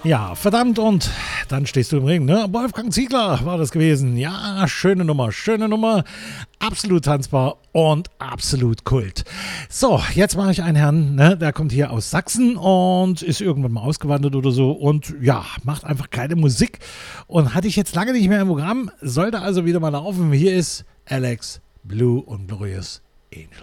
Ja, verdammt, und dann stehst du im Ring, ne? Wolfgang Ziegler war das gewesen. Ja, schöne Nummer, schöne Nummer. Absolut tanzbar und absolut Kult. So, jetzt mache ich einen Herrn, ne? Der kommt hier aus Sachsen und ist irgendwann mal ausgewandert oder so und ja, macht einfach keine Musik und hatte ich jetzt lange nicht mehr im Programm, sollte also wieder mal laufen. Hier ist Alex Blue und Glorious Angel.